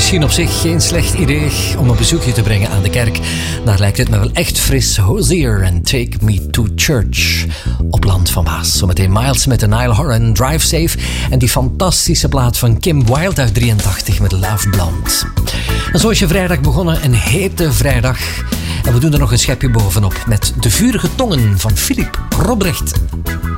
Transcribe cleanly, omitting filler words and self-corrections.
Misschien op zich geen slecht idee om een bezoekje te brengen aan de kerk. Daar lijkt het me wel echt fris. Hozier en Take Me to Church op Land van Waas. Zometeen Miles met de Nile Horan, Drive Safe. En die fantastische plaat van Kim Wilde uit 83 met Love Blonde. En zo is je vrijdag begonnen, een hete vrijdag. En we doen er nog een schepje bovenop met De Vurige Tongen van Philip Robrecht.